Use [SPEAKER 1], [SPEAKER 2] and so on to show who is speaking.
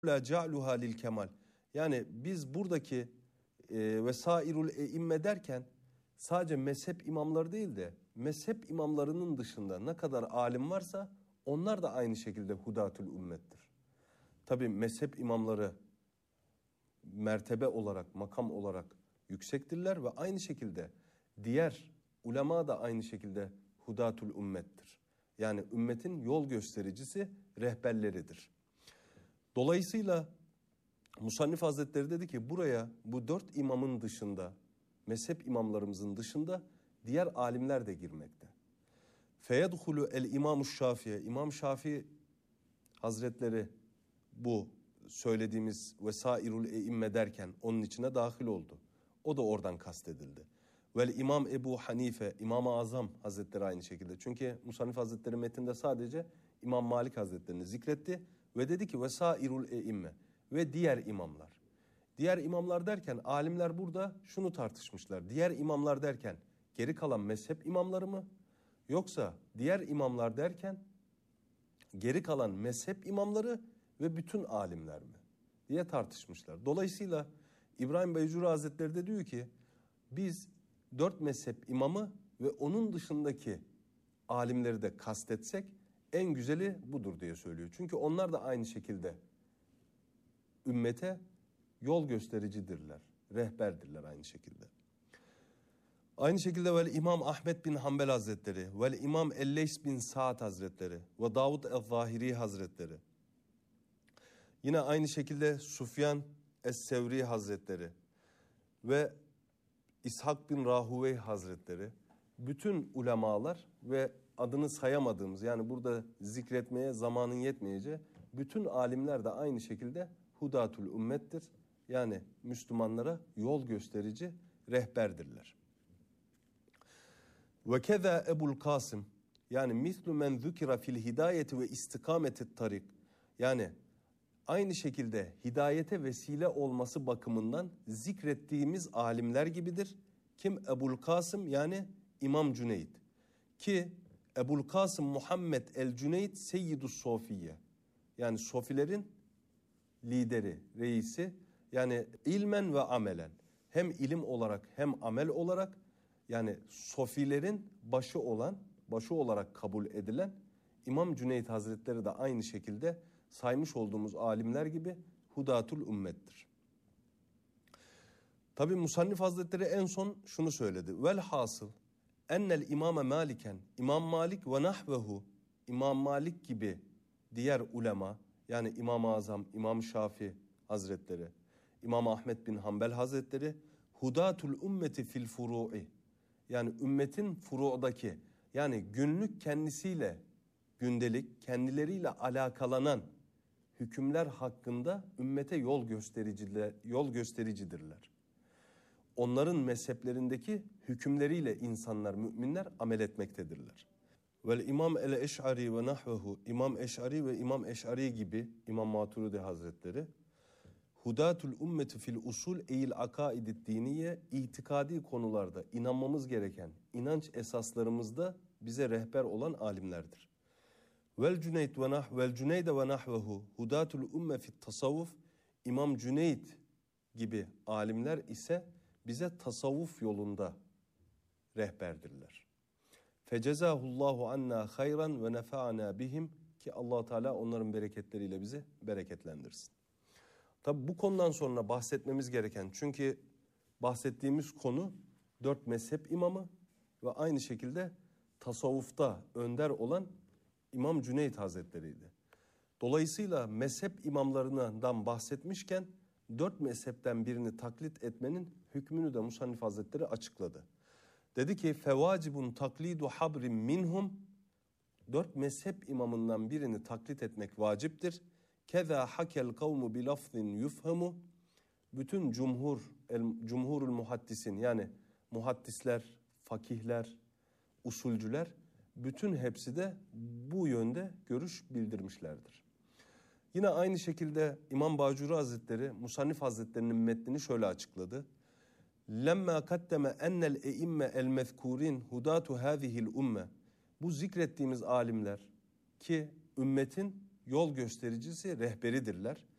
[SPEAKER 1] la ca'luha lil kemal. Yani biz buradaki vesairul eimme derken sadece mezhep imamları değil de mezhep imamlarının dışında ne kadar alim varsa onlar da aynı şekilde hudatül ümmettir. Tabi mezhep imamları mertebe olarak, makam olarak yüksektirler ve aynı şekilde diğer ulema da aynı şekilde hudatül ümmettir. Yani ümmetin yol göstericisi, rehberleridir. Dolayısıyla Musannif Hazretleri dedi ki buraya bu 4 imamın dışında, mezhep imamlarımızın dışında diğer alimler de girmekte. Feyedhulu el İmam-ı Şafi'ye, İmam Şafii Hazretleri bu söylediğimiz vesairul eimme derken onun içine dahil oldu. O da oradan kastedildi. Vel İmam Ebu Hanife, İmam-ı Azam Hazretleri aynı şekilde. Çünkü Musannif Hazretleri metinde sadece İmam Malik Hazretlerini zikretti ve dedi ki vesairul eimme ve diğer imamlar. Diğer imamlar derken alimler burada şunu tartışmışlar. Diğer imamlar derken geri kalan mezhep imamları mı? Yoksa diğer imamlar derken geri kalan mezhep imamları ve bütün alimler mi diye tartışmışlar. Dolayısıyla İbrahim Beycuri Hazretleri de diyor ki biz 4 mezhep imamı ve onun dışındaki alimleri de kastetsek en güzeli budur diye söylüyor. Çünkü onlar da aynı şekilde ümmete yol göstericidirler, rehberdirler aynı şekilde. Aynı şekilde vel İmam Ahmed bin Hanbel Hazretleri, vel İmam Elleys bin Sa'd Hazretleri ve Davud el-Zahiri Hazretleri. Yine aynı şekilde Sufyan es-Sevri Hazretleri ve İshak bin Rahuvey Hazretleri. Bütün ulemalar ve adını sayamadığımız yani burada zikretmeye zamanın yetmeyeceği bütün alimler de aynı şekilde hudatul ümmettir. Yani Müslümanlara yol gösterici rehberdirler. Ve keza Ebul Kasım yani mislu men zükira fil hidayeti ve istikametit tarik yani aynı şekilde hidayete vesile olması bakımından zikrettiğimiz alimler gibidir. Kim? Ebul Kasım yani İmam Cüneyd. Ki Ebul Kasım Muhammed el-Cüneyd Seyyidus Sofiye. Yani Sofilerin lideri, reisi. Yani ilmen ve amelen. Hem ilim olarak hem amel olarak yani Sofilerin başı olarak kabul edilen İmam Cüneyd Hazretleri de aynı şekilde saymış olduğumuz alimler gibi hudatul ümmettir. Tabi Musannif Hazretleri en son şunu söyledi. Velhasıl ennel imame Maliken, İmam Malik ve nahvehu, İmam Malik gibi diğer ulema yani İmam-ı Azam, İmam Şafii Hazretleri, İmam Ahmed bin Hanbel Hazretleri hudatul ümmeti fil furu'i yani ümmetin furu'daki yani günlük kendisiyle gündelik kendileriyle alakalanan hükümler hakkında ümmete yol göstericidirler. Onların mezheplerindeki hükümleriyle insanlar, müminler amel etmektedirler. Vel İmam el-Eş'ari ve nahvehu, İmam Eş'ari ve İmam Eş'ari gibi İmam Maturidi Hazretleri, hudatul ümmeti fil usul eil akaidid diniye itikadi konularda inanmamız gereken inanç esaslarımızda bize rehber olan alimlerdir. Vel Cüneyd ve nahvehu hudatul ümme fit tasavvuf İmam Cüneyd gibi alimler ise bize tasavvuf yolunda rehberdirler. Fecezahullahu anna hayran ve nefa'ana bihim ki Allah Teala onların bereketleriyle bizi bereketlendirsin. Tabi bu konudan sonra bahsetmemiz gereken çünkü bahsettiğimiz konu 4 mezhep imamı ve aynı şekilde tasavvufta önder olan İmam Cüneyd Hazretleri'ydi. Dolayısıyla mezhep imamlarından bahsetmişken 4 mezhepten birini taklit etmenin hükmünü de Musannif Hazretleri açıkladı. Dedi ki fevacibun taklidu habrin minhum 4 mezhep imamından birini taklit etmek vaciptir. Keza hakel kavmu bi lafzin yufhamu bütün cumhurul muhaddisin yani muhaddisler, fakihler, usulcüler bütün hepsi de bu yönde görüş bildirmişlerdir. Yine aynı şekilde İmam Bacuri Hazretleri Musannif Hazretleri'nin metnini şöyle açıkladı. Lemma kaddeme ennel eimme el mezkurin hudatu hazihil umme. Bu zikrettiğimiz alimler ki ümmetin yol göstericisi rehberidirler.